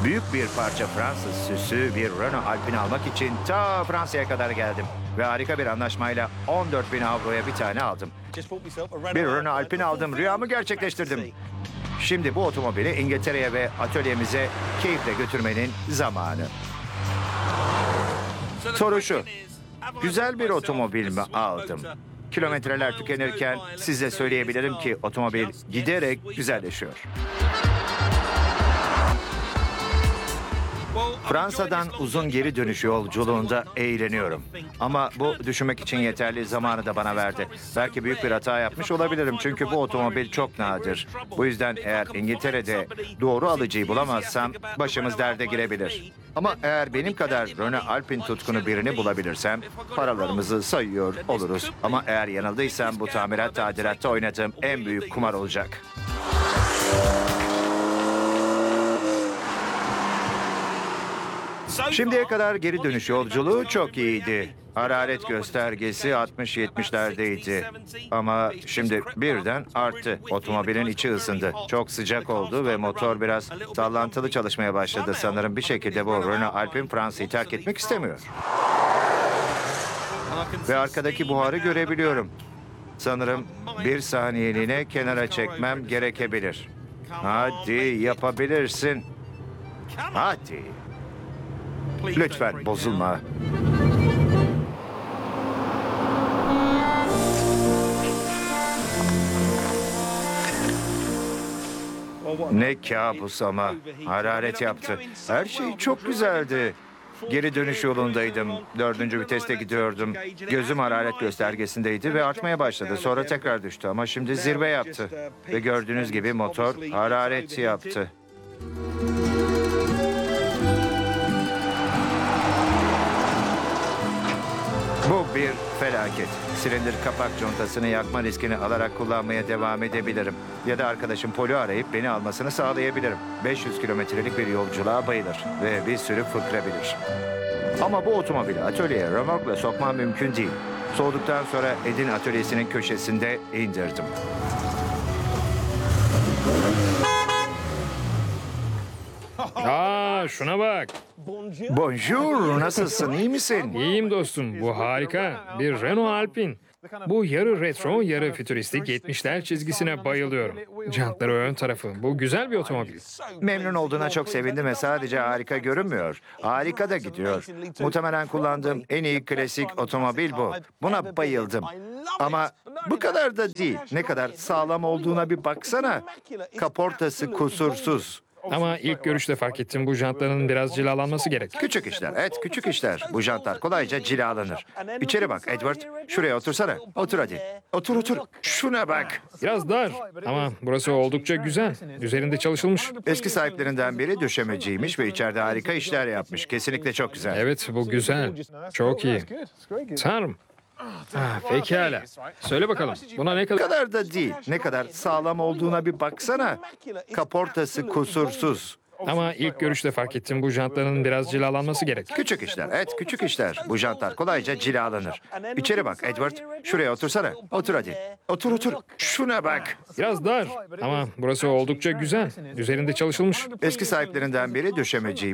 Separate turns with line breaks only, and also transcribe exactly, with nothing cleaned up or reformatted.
Büyük bir parça Fransız süsü bir Renault Alpine almak için ta Fransa'ya kadar geldim. Ve harika bir anlaşmayla on dört bin avroya bir tane aldım. Bir Renault Alpine aldım, rüyamı gerçekleştirdim. Şimdi bu otomobili İngiltere'ye ve atölyemize keyifle götürmenin zamanı. Soru şu, güzel bir otomobil mi aldım? Kilometreler tükenirken size söyleyebilirim ki otomobil giderek güzelleşiyor. Fransa'dan uzun geri dönüş yolculuğunda eğleniyorum. Ama bu düşünmek için yeterli zamanı da bana verdi. Belki büyük bir hata yapmış olabilirim çünkü bu otomobil çok nadir. Bu yüzden eğer İngiltere'de doğru alıcıyı bulamazsam başımız derde girebilir. Ama eğer benim kadar Renault Alpine tutkunu birini bulabilirsem paralarımızı sayıyor oluruz. Ama eğer yanıldıysam bu tamirat tadilatta oynadığım en büyük kumar olacak. Şimdiye kadar geri dönüş yolculuğu çok iyiydi. Hararet göstergesi altmış yetmişlerdeydi. Ama şimdi birden arttı. Otomobilin içi ısındı. Çok sıcak oldu ve motor biraz sallantılı çalışmaya başladı. Sanırım bir şekilde bu Renault Alpine Fransa'yı terk etmek istemiyor. Ve arkadaki buharı görebiliyorum. Sanırım bir saniyeliğine kenara çekmem gerekebilir. Hadi yapabilirsin. Hadi. Lütfen bozulma. Ne kabus ama. Hararet yaptı. Her şey çok güzeldi. Geri dönüş yolundaydım. Dördüncü viteste gidiyordum. Gözüm hararet göstergesindeydi ve artmaya başladı. Sonra tekrar düştü ama şimdi zirve yaptı. Ve gördüğünüz gibi motor hararet yaptı. Bu bir felaket. Silindir kapak contasını yakma riskini alarak kullanmaya devam edebilirim. Ya da arkadaşım Pol'ü arayıp beni almasını sağlayabilirim. beş yüz kilometrelik bir yolculuğa bayılır ve bir sürü fıkra bilir. Ama bu otomobili atölyeye römorkla sokmam mümkün değil. Soğuduktan sonra Ed'in atölyesinin köşesinde indirdim.
Aa, şuna bak.
Bonjour, nasılsın, iyi misin?
İyiyim dostum. Bu harika. Bir Renault Alpine. Bu yarı retro, yarı fütüristik yetmişler çizgisine bayılıyorum. Jantları ön tarafı. Bu güzel bir otomobil.
Memnun olduğuna çok sevindim ve sadece harika görünmüyor. Harika da gidiyor. Muhtemelen kullandığım en iyi klasik otomobil bu. Buna bayıldım. Ama bu kadar da değil. Ne kadar sağlam olduğuna bir baksana. Kaportası kusursuz.
Ama ilk görüşte fark ettim, bu jantların biraz cilalanması gerek.
Küçük işler, evet küçük işler. Bu jantlar kolayca cilalanır. İçeri bak Edward, şuraya otursana. Otur hadi. Otur otur. Şuna bak.
Biraz dar ama burası oldukça güzel. Üzerinde çalışılmış.
Eski sahiplerinden biri döşemeciymiş ve içeride harika işler yapmış. Kesinlikle çok güzel.
Evet, bu güzel. Çok iyi. Tanrım. Ah, pekala. Söyle bakalım, buna ne
Bu
kadar...
kadar da değil. Ne kadar sağlam olduğuna bir baksana. Kaportası kusursuz.
Ama ilk görüşte fark ettim, bu jantların biraz cilalanması gerek.
Küçük işler, evet küçük işler. Bu jantlar kolayca cilalanır. İçeri bak Edward, şuraya otursana. Otur hadi. Otur otur. Şuna bak.
Biraz dar ama burası oldukça güzel. Üzerinde çalışılmış.
Eski sahiplerinden biri döşemeciymiş.